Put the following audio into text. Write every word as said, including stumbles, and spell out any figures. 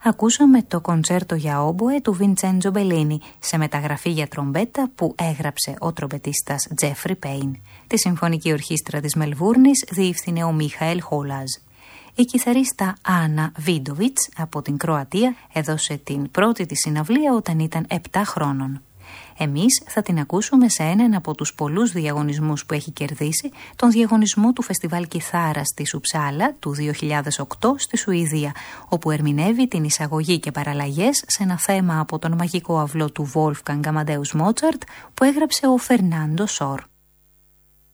ακούσαμε το κοντσέρτο για όμποε του Βιντσέντζο Μπελίνι σε μεταγραφή για τρομπέτα που έγραψε ο τρομπετίστας Τζέφρι Πέιν. Τη Συμφωνική Ορχήστρα της Μελβούρνης διεύθυνε ο Μίχαελ Χόλαζ. Η κιθαρίστα Άννα Βίντοβιτς από την Κροατία έδωσε την πρώτη της συναυλία όταν ήταν επτά χρόνων. Εμείς θα την ακούσουμε σε έναν από τους πολλούς διαγωνισμούς που έχει κερδίσει, τον διαγωνισμό του Φεστιβάλ Κιθάρας στη Ουψάλα του δύο χιλιάδες οκτώ στη Σουηδία, όπου ερμηνεύει την εισαγωγή και παραλλαγές σε ένα θέμα από τον μαγικό αυλό του Wolfgang Amadeus Mozart που έγραψε ο Φερνάντο Σορ.